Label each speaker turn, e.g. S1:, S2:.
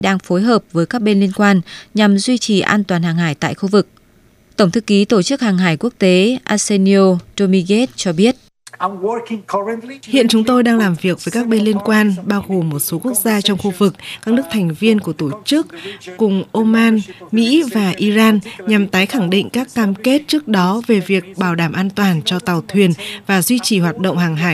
S1: đang phối hợp với các bên liên quan nhằm duy trì an toàn hàng hải tại khu vực. Tổng thư ký Tổ chức Hàng hải Quốc tế Arsenio Dominguez cho biết.
S2: Hiện chúng tôi đang làm việc với các bên liên quan, bao gồm một số quốc gia trong khu vực, các nước thành viên của tổ chức, cùng Oman, Mỹ và Iran nhằm tái khẳng định các cam kết trước đó về việc bảo đảm an toàn cho tàu thuyền và duy trì hoạt động hàng hải